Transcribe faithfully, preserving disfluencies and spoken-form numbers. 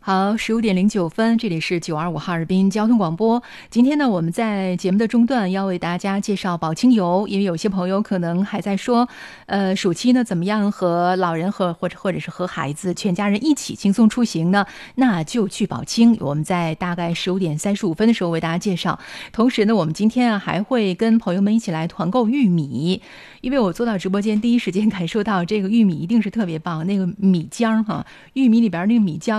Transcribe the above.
好，十五点零九分，这里是九二五哈尔滨交通广播。今天呢，我们在节目的中段要为大家介绍宝清游，因为有些朋友可能还在说，呃，暑期呢怎么样和老人和或者或者是和孩子全家人一起轻松出行呢？那就去宝清。我们在大概十五点三十五分的时候为大家介绍。同时呢，我们今天啊还会跟朋友们一起来团购玉米，因为我坐到直播间第一时间感受到这个玉米一定是特别棒，那个米浆哈、啊，玉米里边那个米浆。